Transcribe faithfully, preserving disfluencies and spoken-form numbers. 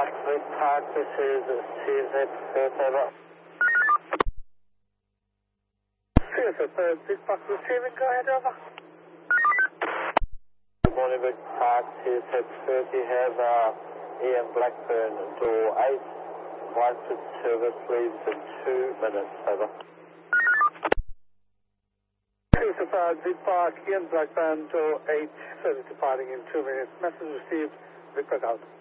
Vic Park, this is C Z First Over. C Z First, Vic Park receiving, go ahead, over. Good morning, Vic Park, C Z First. You have uh, Ian Blackburn, door eight. Whitefoot service leaves in two minutes, over. C Z First, Vic Park, Ian Blackburn, door eight, service departing in two minutes. Message received, Vic Park out.